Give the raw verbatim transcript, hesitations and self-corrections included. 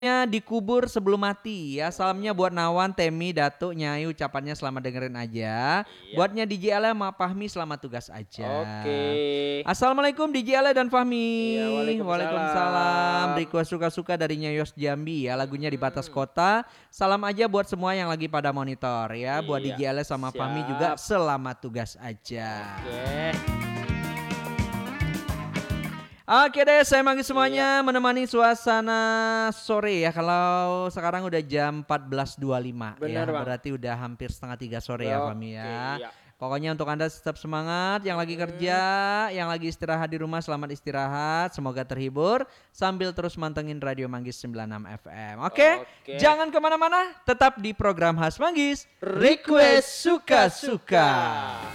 dikubur sebelum mati ya. Salamnya buat Nawan, Temi, Datuk, Nyai, ucapannya selamat dengerin aja. Iya. Buatnya D J Ele sama Fahmi selamat tugas aja. Oke. Assalamualaikum D J Ele dan Fahmi. Iya, waalaikumsalam. Waalaikumsalam. Request suka-suka dari Nyayos Jambi ya, lagunya di batas kota. Salam aja buat semua yang lagi pada monitor ya. Buat Iya, D J Ele sama siap. Fahmi juga selamat tugas aja. Oke. Oke deh, saya manggil semuanya iya. menemani suasana sore ya. Kalau sekarang udah jam empat belas dua puluh lima ya, Bang. berarti udah hampir setengah tiga sore ya Fahmi ya. Iya. Pokoknya untuk Anda tetap semangat, yang lagi kerja, yang lagi istirahat di rumah selamat istirahat, semoga terhibur sambil terus mantengin Radio Manggis sembilan puluh enam F M. Oke, Oke. Jangan kemana-mana, tetap di program khas Manggis, Request Suka-Suka.